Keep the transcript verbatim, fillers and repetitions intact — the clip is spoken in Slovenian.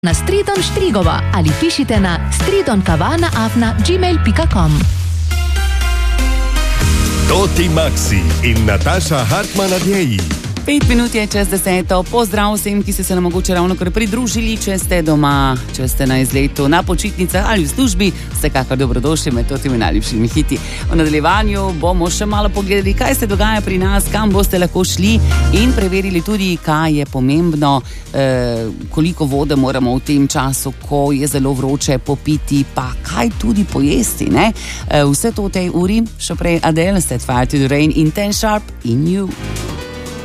na Stridon Štrigova ali pišite na stridonkavana afna gmail pika com. Toti Maxi in Nataša Hartman Adjeji. Pet minut je čez deseto. Pozdrav vsem, ki ste se nam mogoče ravno kar pridružili, če ste doma, če ste na izletu, na počitnicah ali v službi, vsekakor dobrodošli med totimi najljubšimi hiti. V nadaljevanju bomo še malo pogledali, kaj se dogaja pri nas, kam boste lahko šli in preverili tudi, kaj je pomembno, eh, koliko vode moramo v tem času, ko je zelo vroče, popiti, pa kaj tudi pojesti, ne? Eh, vse to v tej uri, še prej Adele, Set Fire to the Rain in Ten Sharp in You.